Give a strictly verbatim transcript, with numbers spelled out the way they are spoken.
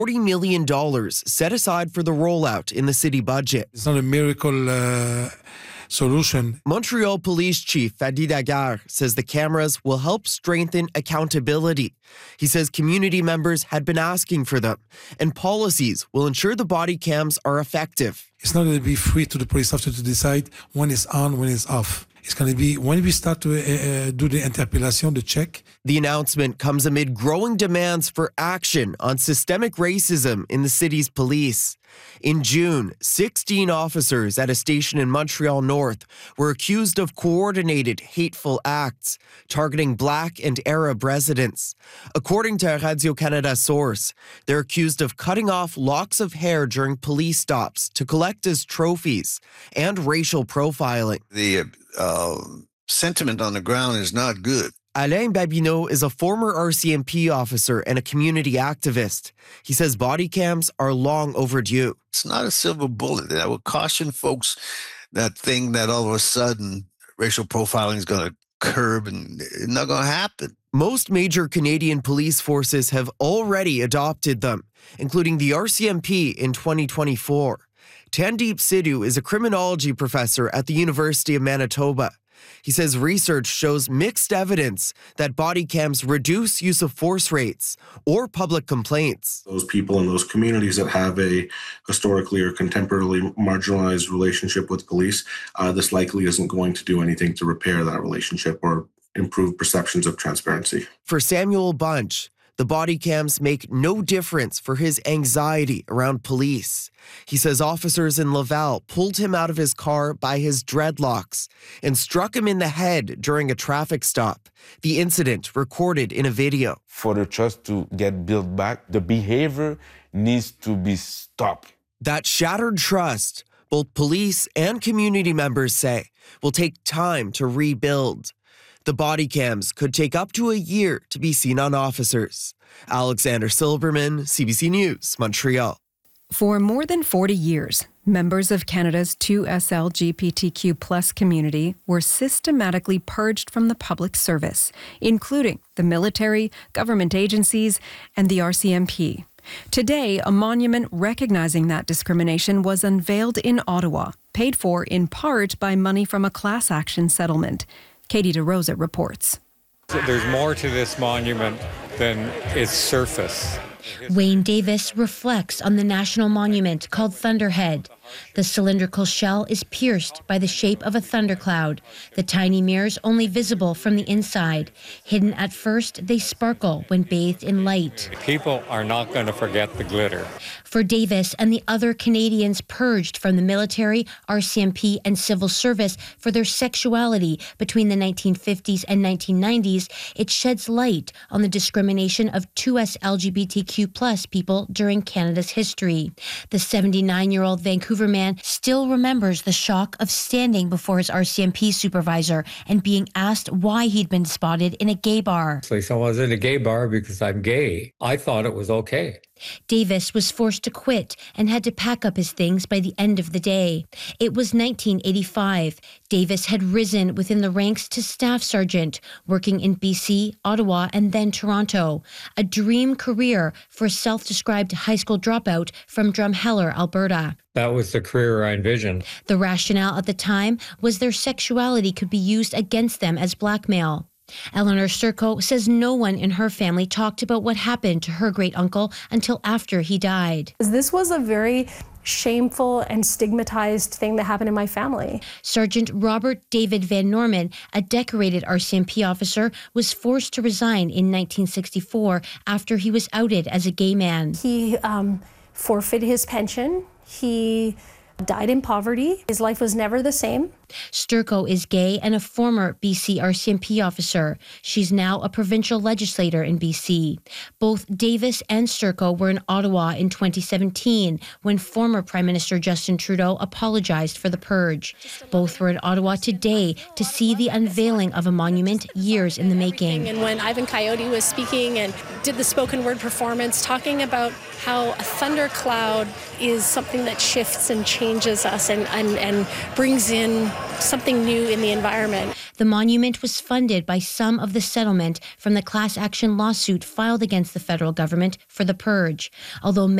forty million dollars set aside for the rollout in the city budget. It's not a miracle uh, solution. Montreal Police Chief Fadi Daguerre says the cameras will help strengthen accountability. He says community members had been asking for them, and policies will ensure the body cams are effective. It's not going to be free to the police officer to decide when it's on, when it's off. It's going to be when we start to uh, do the interpellation, the check. The announcement comes amid growing demands for action on systemic racism in the city's police. In June, sixteen officers at a station in Montreal North were accused of coordinated hateful acts targeting Black and Arab residents. According to a Radio-Canada source, they're accused of cutting off locks of hair during police stops to collect as trophies and racial profiling. The uh, sentiment on the ground is not good. Alain Babineau is a former R C M P officer and a community activist. He says body cams are long overdue. It's not a silver bullet. I would caution folks that think that all of a sudden racial profiling is going to curb, and it's not going to happen. Most major Canadian police forces have already adopted them, including the R C M P in twenty twenty-four. Tandeep Sidhu is a criminology professor at the University of Manitoba. He says research shows mixed evidence that body cams reduce use of force rates or public complaints. Those people in those communities that have a historically or contemporarily marginalized relationship with police, uh, this likely isn't going to do anything to repair that relationship or improve perceptions of transparency. For Samuel Bunch, the body cams make no difference for his anxiety around police. He says officers in Laval pulled him out of his car by his dreadlocks and struck him in the head during a traffic stop. The incident recorded in a video. For the trust to get built back, the behavior needs to be stopped. That shattered trust, both police and community members say, will take time to rebuild. The body cams could take up to a year to be seen on officers. Alexander Silberman, C B C News, Montreal. For more than forty years, members of Canada's two S L G B T Q plus community were systematically purged from the public service, including the military, government agencies, and the R C M P. Today, a monument recognizing that discrimination was unveiled in Ottawa, paid for in part by money from a class action settlement. Katie DeRosa reports. There's more to this monument than its surface. Wayne Davis reflects on the national monument called Thunderhead. The cylindrical shell is pierced by the shape of a thundercloud, the tiny mirrors only visible from the inside. Hidden at first, they sparkle when bathed in light. People are not going to forget the glitter. For Davis and the other Canadians purged from the military, R C M P, and civil service for their sexuality between the nineteen fifties and nineteen nineties, it sheds light on the discrimination of two S L G B T Q plus people during Canada's history. The seventy-nine-year-old Vancouver man still remembers the shock of standing before his R C M P supervisor and being asked why he'd been spotted in a gay bar. So I was in a gay bar because I'm gay. I thought it was okay. Davis was forced to quit and had to pack up his things by the end of the day. It was nineteen eighty-five. Davis had risen within the ranks to staff sergeant, working in B C, Ottawa, and then Toronto. A dream career for a self-described high school dropout from Drumheller, Alberta. That was the career I envisioned. The rationale at the time was their sexuality could be used against them as blackmail. Eleanor Serko says no one in her family talked about what happened to her great-uncle until after he died. This was a very shameful and stigmatized thing that happened in my family. Sergeant Robert David Van Norman, a decorated R C M P officer, was forced to resign in nineteen sixty-four after he was outed as a gay man. He um, forfeited his pension. He died in poverty. His life was never the same. Sturco is gay and a former B C R C M P officer. She's now a provincial legislator in B C. Both Davis and Sturco were in Ottawa in twenty seventeen when former Prime Minister Justin Trudeau apologized for the purge. Both were in Ottawa today to see the unveiling of a monument years in the making. And when Ivan Coyote was speaking and did the spoken word performance, talking about how a thundercloud is something that shifts and changes us and, and, and brings in something new in the environment. The monument was funded by some of the settlement from the class action lawsuit filed against the federal government for the purge. Although